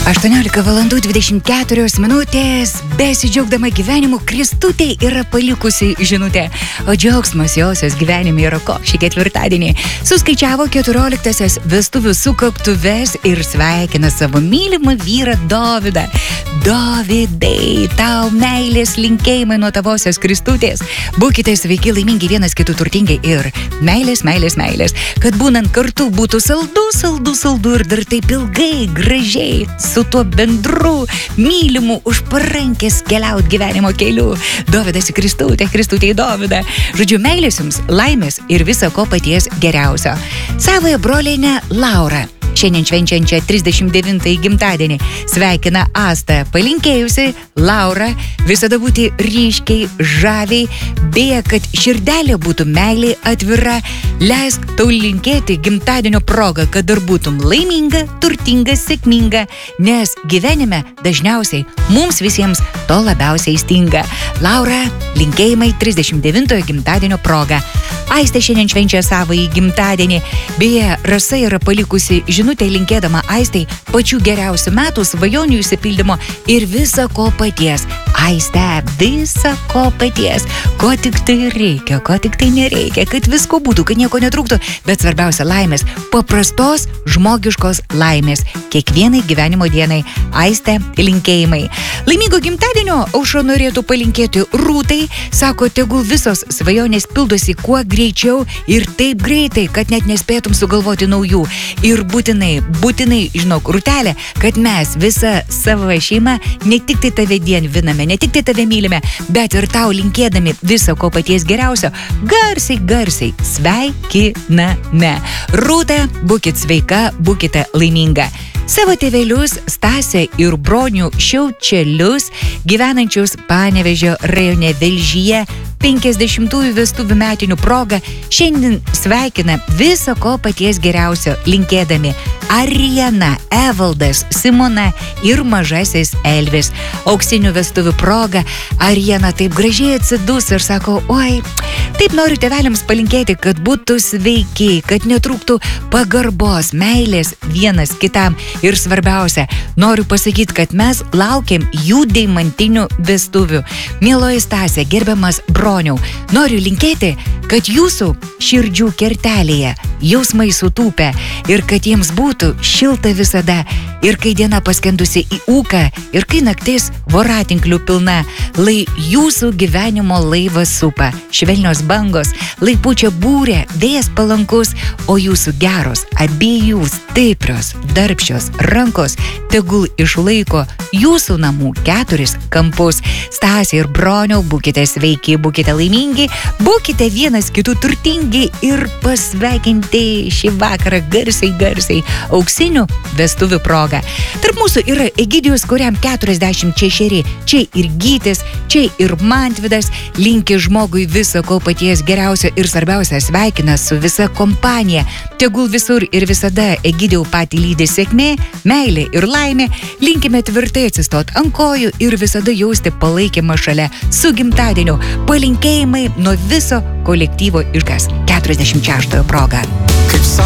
18 valandų 24 minutės, besidžiaugdama gyvenimu, Kristutė yra palikusi žinutę, o džiaugsmas josios gyvenime yra ko šį ketvirtadienį. Suskaičiavo 14-asias vestuvių sukaktuves ir sveikina savo mylimą vyrą Dovydą. Dovydai, tau meilės linkėjimai nuo tavosios Kristutės. Būkite sveiki, laimingi, vienas kitų turtingi ir meilės. Kad būnant kartu būtų saldu ir dar taip ilgai, gražiai, su tuo bendru, mylimu už parankės keliaut gyvenimo keliu. Dovydas į Kristutę, Kristutė į Dovydą. Žodžiu, meilės jums, laimės ir viso ko paties geriausio. Savoje brolienę Laurą, šiandien švenčiančią 39-ąjį gimtadienį, sveikina Asta, palinkėjusi Laura visada būti ryškiai, žaviai, beje, kad širdelė būtų meiliai atvira, leisk tau linkėti gimtadienio progą, kad dar būtum laiminga, turtinga, sėkminga, nes gyvenime dažniausiai mums visiems to labiausiai stinga. Laura, linkėjimai 39-ojo gimtadienio progą. Aistė šiandien švenčia savąjį gimtadienį, beje, Rasa yra palikusi žinutę linkėdama Aistei pačių geriausių metų, svajonių išsipildymo ir visa ko paties. Aiste, visa ko paties. Ko tik tai reikia, ko tik tai nereikia, kad visko būtų, kad nieko netrūktų, bet svarbiausia laimės, paprastos žmogiškos laimės. Kiekvienai gyvenimo dienai. Aiste, linkėjimai. Laimingo gimtadienio aušra norėtų palinkėti Rūtai, sako, tegul visos svajonės pildosi kuo greičiau ir taip greitai, kad net nespėtum sugalvoti naujų. Ir būtinai, žinok, Rūtelė, kad mes visa savo šeima ne tik tai tave dienviname, ne tik tai tave mylime, bet ir tau linkėdami viso ko paties geriausio, garsiai sveikiname. Rūta, būkit sveika, būkite laiminga. Savo tėvelius Stasę ir bronių Šiaučelius, gyvenančius Panevėžio rajone Velžyje, 50-ųjų vestuvių metinių proga, šiandien sveikina viso ko paties geriausio, linkėdami Ariana, Evaldas, Simona ir mažasis Elvis. Auksinių vestuvių proga Ariana taip gražiai atsidus ir sako, oi, taip noriu tėveliams palinkėti, kad būtų sveiki, kad netrūktų pagarbos, meilės vienas kitam. Ir svarbiausia, noriu pasakyti, kad mes laukiam jų deimantinių vestuvių. Mieloji Stasė, gerbiamas broniau, noriu linkėti, kad jūsų širdžių kertelėje jausmai sutūpę ir kad jiems būtų šilta visada. Ir kai diena paskendusi į ūką ir kai naktis voratinklių pilna, lai jūsų gyvenimo laivas supa, švelnios bangos, lai pučia būrė, vėjas palankus, o jūsų geros, abiejų stiprios, darbščios rankos tegul išlaiko jūsų namų 4 kampus. Stasė ir broniau, būkite sveiki, būkite laimingi, būkite vienas kitų turtingi ir pasveikinti šį vakarą garsiai auksinių vestuvių proga. Tarp mūsų yra Egidijus, kuriam 46, čia ir Gytis, čia ir Mantvidas, linki žmogui viso ko paties geriausio ir svarbiausia, sveikina su visa kompanija. Tegul visur ir visada Egidijau patį lydi sėkmė, meilė ir laimė, linkime tvirtai atsistot ant kojų ir visada jausti palaikymą šalia. Su gimtadieniu palinkėjimai nuo viso kolektyvo išgas 46 proga.